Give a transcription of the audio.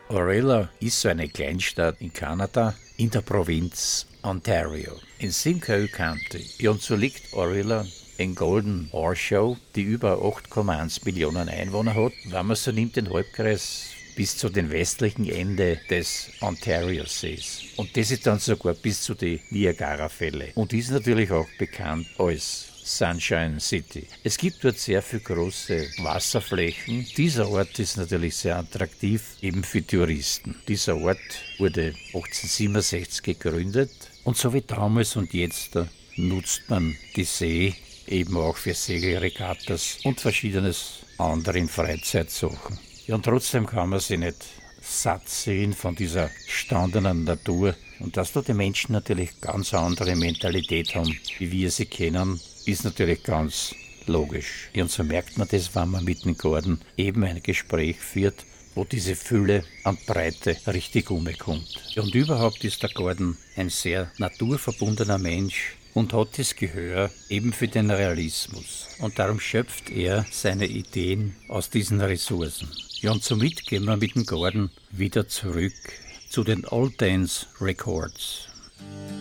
Orillia ist so eine Kleinstadt in Kanada in der Provinz Ontario, in Simcoe County. Und so liegt Orillia in Golden Horseshoe, die über 8,1 Millionen Einwohner hat. Wenn man so nimmt, den Halbkreis bis zu den westlichen Ende des Ontario-Sees. Und das ist dann sogar bis zu den Niagara-Fälle. Und ist natürlich auch bekannt als Sunshine City. Es gibt dort sehr viele große Wasserflächen. Dieser Ort ist natürlich sehr attraktiv, eben für Touristen. Dieser Ort wurde 1867 gegründet und so wie damals und jetzt nutzt man die See eben auch für Segelregattas und verschiedenes andere Freizeitsachen. Ja, und trotzdem kann man sich nicht satt sehen von dieser gestandenen Natur. Und dass da die Menschen natürlich ganz andere Mentalität haben, wie wir sie kennen, ist natürlich ganz logisch. Und so merkt man das, wenn man mit dem Garten eben ein Gespräch führt, wo diese Fülle an Breite richtig umkommt. Und überhaupt ist der Garten ein sehr naturverbundener Mensch und hat das Gehör eben für den Realismus. Und darum schöpft er seine Ideen aus diesen Ressourcen. Ja, und somit gehen wir mit dem Garten wieder zurück zu den Old Dance Records.